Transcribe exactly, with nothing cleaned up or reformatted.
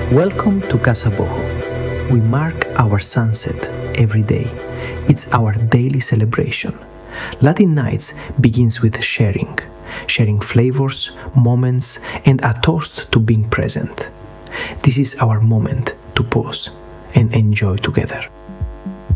Welcome to Casa Boho. We mark our sunset every day. It's our daily celebration. Latin Nights begins with sharing, sharing flavors, moments, and a toast to being present. This is our moment to pause and enjoy together.